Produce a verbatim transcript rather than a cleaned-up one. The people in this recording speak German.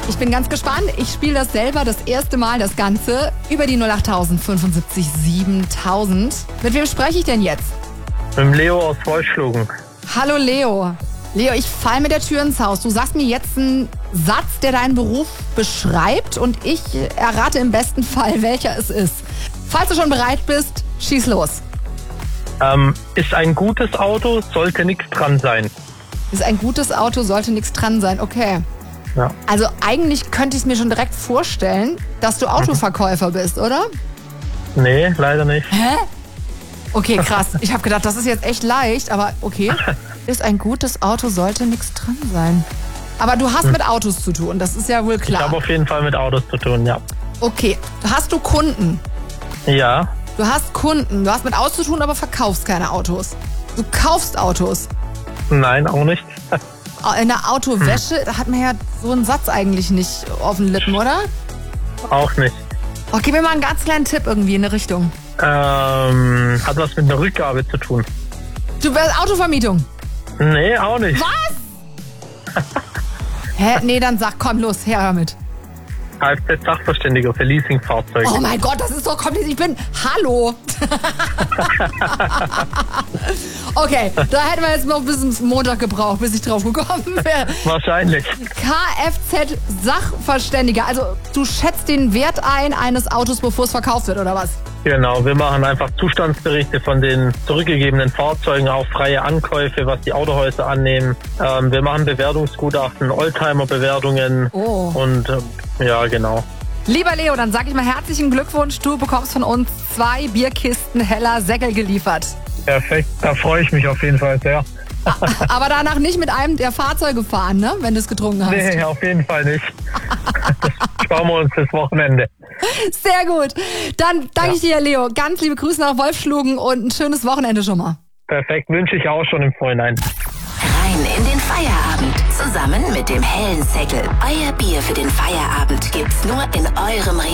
Ich bin ganz gespannt. Ich spiele das selber das erste Mal, das Ganze, über die null acht fünfundsiebzig siebentausend. Mit wem spreche ich denn jetzt? Mit dem Leo aus Wolfschlugen. Hallo Leo. Leo, ich fall mit der Tür ins Haus. Du sagst mir jetzt einen Satz, der deinen Beruf beschreibt und ich errate im besten Fall, welcher es ist. Falls du schon bereit bist, schieß los. Ähm, ist ein gutes Auto, sollte nichts dran sein. Ist ein gutes Auto, sollte nichts dran sein. Okay. Ja. Also eigentlich könnte ich es mir schon direkt vorstellen, dass du Autoverkäufer bist, oder? Nee, leider nicht. Hä? Okay, krass. Ich habe gedacht, das ist jetzt echt leicht, aber okay. Ist ein gutes Auto, sollte nichts dran sein. Aber du hast hm. mit Autos zu tun, das ist ja wohl klar. Ich habe auf jeden Fall mit Autos zu tun, ja. Okay, hast du Kunden? Ja. Du hast Kunden, du hast mit Autos zu tun, aber verkaufst keine Autos. Du kaufst Autos. Nein, auch nicht. In der Autowäsche, hm. da hat man ja so einen Satz eigentlich nicht auf den Lippen, oder? Auch nicht. Oh, gib mir mal einen ganz kleinen Tipp irgendwie in eine Richtung. Ähm, hat was mit einer Rückgabe zu tun. Du wärst Autovermietung? Nee, auch nicht. Was? Hä? Nee, dann sag, komm, los, her damit. Kfz-Sachverständiger für Leasingfahrzeuge. Oh mein Gott, das ist so kompliziert. Ich bin, hallo. Okay, da hätten wir jetzt noch bis Montag gebraucht, bis ich drauf gekommen wäre. Wahrscheinlich. Kfz-Sachverständiger, also du schätzt den Wert ein eines Autos, bevor es verkauft wird, oder was? Genau, wir machen einfach Zustandsberichte von den zurückgegebenen Fahrzeugen, auch freie Ankäufe, was die Autohäuser annehmen. Ähm, wir machen Bewertungsgutachten, Oldtimer-Bewertungen oh. und ähm, ja, genau. Lieber Leo, dann sage ich mal herzlichen Glückwunsch. Du bekommst von uns zwei Bierkisten Heller Säckel geliefert. Perfekt, da freue ich mich auf jeden Fall sehr. Aber danach nicht mit einem der Fahrzeuge fahren, ne? Wenn du es getrunken hast. Nee, auf jeden Fall nicht. Sparen wir uns das Wochenende. Sehr gut. Dann danke ja. ich dir, Leo. Ganz liebe Grüße nach Wolfschlugen und ein schönes Wochenende schon mal. Perfekt, wünsche ich auch schon im Vorhinein. Rein in den Feierabend. Zusammen mit dem hellen Säckel. Euer Bier für den Feierabend gibt's nur in eurem